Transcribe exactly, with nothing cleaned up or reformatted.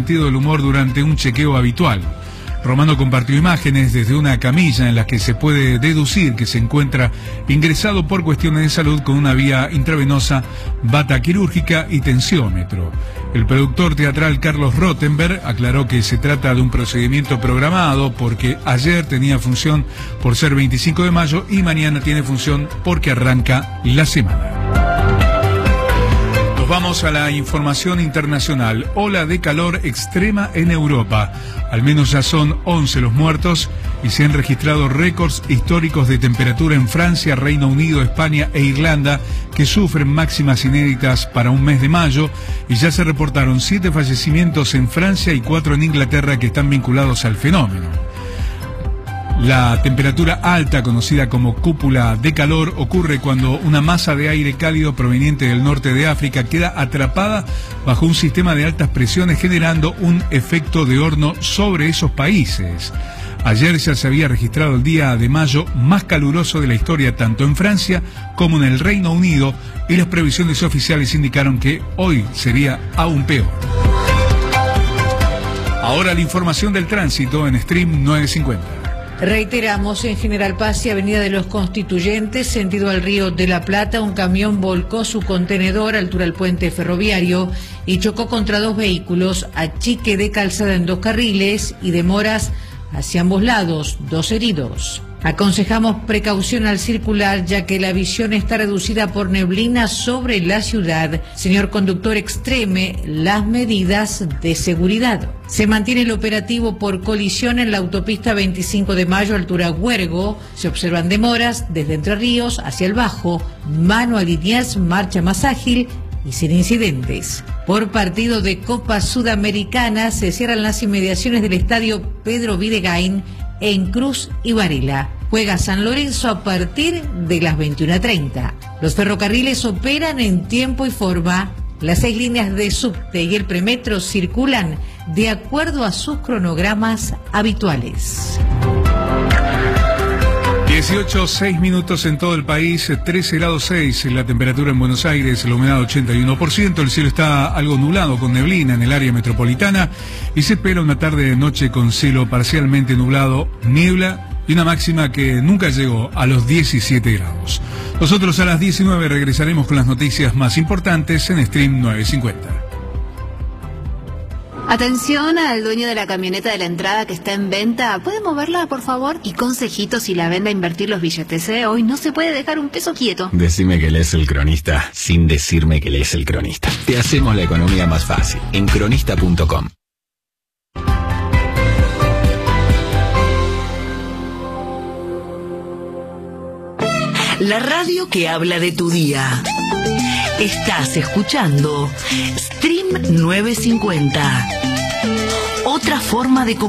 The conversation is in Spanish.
sentido del humor durante un chequeo habitual. Romano compartió imágenes desde una camilla en la que se puede deducir que se encuentra ingresado por cuestiones de salud con una vía intravenosa, bata quirúrgica y tensiómetro. El productor teatral Carlos Rottenberg aclaró que se trata de un procedimiento programado porque ayer tenía función por ser veinticinco de mayo y mañana tiene función porque arranca la semana. Vamos a la información internacional. Ola de calor extrema en Europa. Al menos ya son once los muertos y se han registrado récords históricos de temperatura en Francia, Reino Unido, España e Irlanda, que sufren máximas inéditas para un mes de mayo, y ya se reportaron siete fallecimientos en Francia y cuatro en Inglaterra que están vinculados al fenómeno. La temperatura alta, conocida como cúpula de calor, ocurre cuando una masa de aire cálido proveniente del norte de África queda atrapada bajo un sistema de altas presiones, generando un efecto de horno sobre esos países. Ayer ya se había registrado el día de mayo más caluroso de la historia, tanto en Francia como en el Reino Unido, y las previsiones oficiales indicaron que hoy sería aún peor. Ahora la información del tránsito en Stream nueve cincuenta. Reiteramos, en General Paz y Avenida de los Constituyentes, sentido al Río de la Plata, un camión volcó su contenedor a altura del puente ferroviario y chocó contra dos vehículos, achique de calzada en dos carriles y demoras hacia ambos lados, dos heridos. Aconsejamos precaución al circular, ya que la visión está reducida por neblina sobre la ciudad. Señor conductor, extreme las medidas de seguridad. Se mantiene el operativo por colisión en la autopista veinticinco de mayo, altura Huergo. Se observan demoras desde Entre Ríos hacia el Bajo. Mano a Liniers, marcha más ágil y sin incidentes. Por partido de Copa Sudamericana se cierran las inmediaciones del estadio Pedro Videgain en Cruz y Varela. Juega San Lorenzo a partir de las veintiuna treinta. Los ferrocarriles operan en tiempo y forma. Las seis líneas de subte y el premetro circulan de acuerdo a sus cronogramas habituales. dieciocho, seis minutos en todo el país, trece grados seis la temperatura en Buenos Aires, la humedad ochenta y uno por ciento, el cielo está algo nublado con neblina en el área metropolitana y se espera una tarde de noche con cielo parcialmente nublado, niebla y una máxima que nunca llegó a los diecisiete grados. Nosotros a las diecinueve regresaremos con las noticias más importantes en Stream nueve cincuenta. Atención al dueño de la camioneta de la entrada que está en venta. ¿Puede moverla, por favor? Y consejitos si la vende a invertir los billetes, ¿eh? Hoy no se puede dejar un peso quieto. Decime que lees El Cronista sin decirme que lees El Cronista. Te hacemos la economía más fácil en cronista punto com. La radio que habla de tu día. Estás escuchando Stream nueve cincuenta. Otra forma de